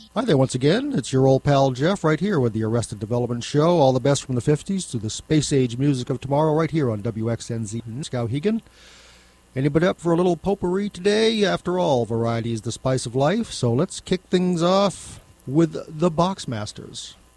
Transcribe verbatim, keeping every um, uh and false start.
Hi there once again. It's your old pal Jeff right here with the Arrested Development Show. All the best from the fifties to the space age music of tomorrow right here on W X N Z Skowhegan. Anybody up for a little potpourri today? After all, variety is the spice of life. So let's kick things off with the Boxmasters.